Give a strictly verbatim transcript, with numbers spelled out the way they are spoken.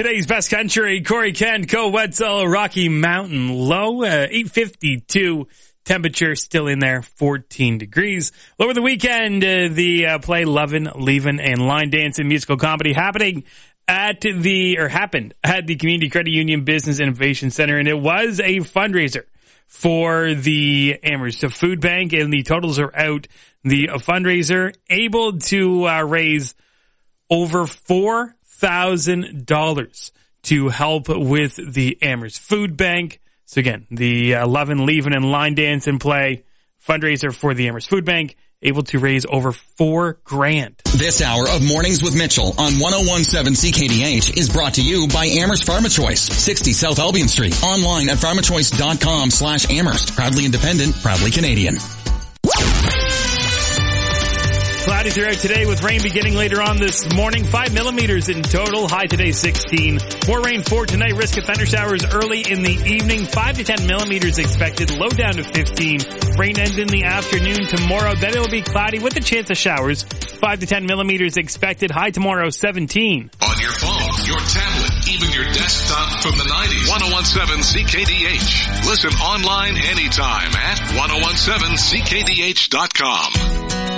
Today's best country, Corey Kent, Co Wetzel, Rocky Mountain Low, uh, eight fifty-two. Temperature still in there, fourteen degrees. Over the weekend, uh, the uh, play Lovin', Leavin', and Line Dance and Musical Comedy happening at the, or happened at the Community Credit Union Business Innovation Center, and it was a fundraiser for the Amherst Food Bank, and the totals are out. The uh, fundraiser able to uh, raise over four thousand dollars to help with the Amherst Food Bank. So again, the uh, Lovin', Leavin', and Line Dance and Play fundraiser for the Amherst Food Bank, able to raise over four grand. This hour of Mornings with Mitchell on one oh one point seven C K D H is brought to you by Amherst Pharmachoice, sixty South Albion Street. Online at pharmachoice.com slash Amherst. Proudly independent, proudly Canadian. Cloudy throughout today with rain beginning later on this morning. Five millimeters in total. High today sixteen. More rain for tonight. Risk of thunder showers early in the evening. Five to ten millimeters expected. Low down to fifteen. Rain ends in the afternoon tomorrow. Then it will be cloudy with a chance of showers. Five to ten millimeters expected. High tomorrow seventeen. On your phone, your tablet, even your desktop from the nineties. one oh one point seven C K D H. Listen online anytime at ten seventeen C K D H dot com.